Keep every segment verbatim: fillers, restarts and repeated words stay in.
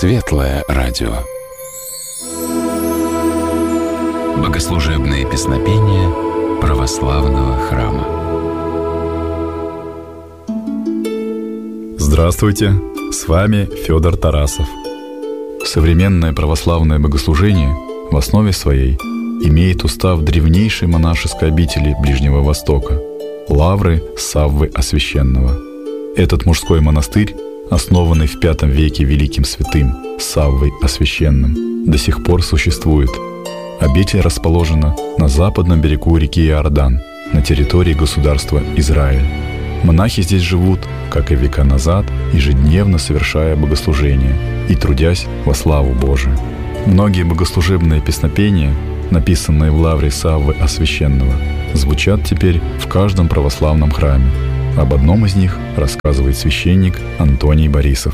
Светлое радио. Богослужебные песнопения православного храма. Здравствуйте, с вами Федор Тарасов. Современное православное богослужение в основе своей имеет устав древнейшей монашеской обители Ближнего Востока – Лавры Саввы Освященного. Этот мужской монастырь, основанный в пятом веке великим святым Саввой Освященным, до сих пор существует. Обитель расположена на западном берегу реки Иордан, на территории государства Израиль. Монахи здесь живут, как и века назад, ежедневно совершая богослужения и трудясь во славу Божию. Многие богослужебные песнопения, написанные в Лавре Саввы Освященного, звучат теперь в каждом православном храме. Об одном из них рассказывает священник Антоний Борисов.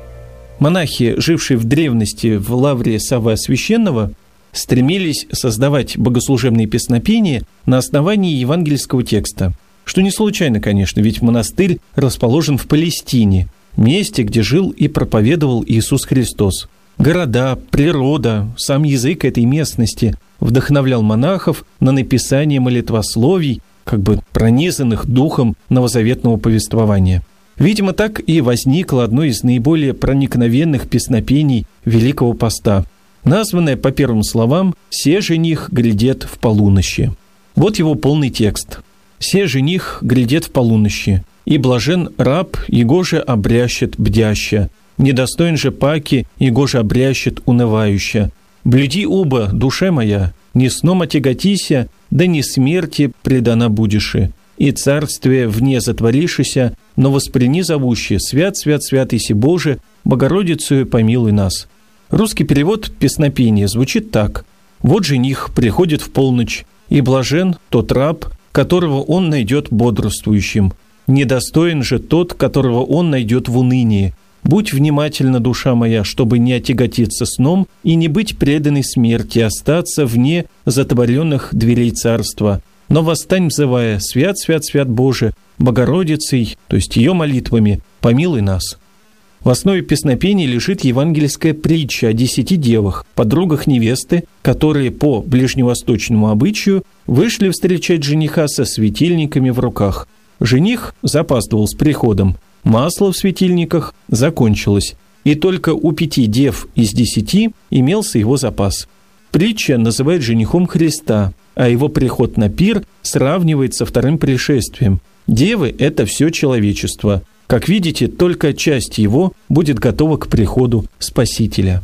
Монахи, жившие в древности в Лавре Саввы Освященного, стремились создавать богослужебные песнопения на основании евангельского текста. Что не случайно, конечно, ведь монастырь расположен в Палестине, месте, где жил и проповедовал Иисус Христос. Города, природа, сам язык этой местности вдохновлял монахов на написание молитвословий, как бы пронизанных духом новозаветного повествования. Видимо, так и возникло одно из наиболее проникновенных песнопений Великого Поста, названное по первым словам «Се жених глядет в полунощи». Вот его полный текст. «Се жених глядет в полунощи, и блажен раб, егоже обрящет бдяща, недостоин же паки, егоже обрящет унывающа. Блюди оба, душе моя, не сном отяготися, да не смерти предана будеши, и царствие вне затворишися, но восприни зовуще, свят, свят, свят иси Боже, Богородицею помилуй нас». Русский перевод песнопения звучит так: «Вот жених приходит в полночь, и блажен тот раб, которого он найдет бодрствующим. Недостоин же тот, которого он найдет в унынии. Будь внимательна, душа моя, чтобы не отяготиться сном и не быть преданной смерти, остаться вне затворенных дверей царства. Но восстань, взывая: свят, свят, свят Боже, Богородицей, то есть ее молитвами, помилуй нас». В основе песнопений лежит евангельская притча о десяти девах, подругах невесты, которые по ближневосточному обычаю вышли встречать жениха со светильниками в руках. Жених запаздывал с приходом, масло в светильниках закончилось, и только у пяти дев из десяти имелся его запас. Притча называет женихом Христа, а его приход на пир сравнивает со вторым пришествием. Девы – это все человечество. Как видите, только часть его будет готова к приходу Спасителя.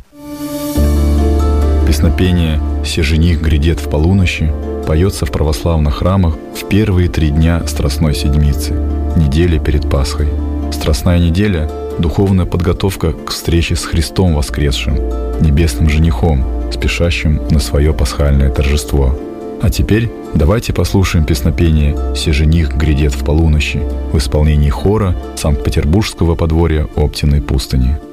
Песнопение «Се жених грядет в полунощи» поется в православных храмах в первые три дня Страстной Седмицы, недели перед Пасхой. Страстная неделя – духовная подготовка к встрече с Христом воскресшим, небесным женихом, спешащим на свое пасхальное торжество. А теперь давайте послушаем песнопение «Се жених грядет в полунощи» в исполнении хора Санкт-Петербургского подворья Оптиной пустыни.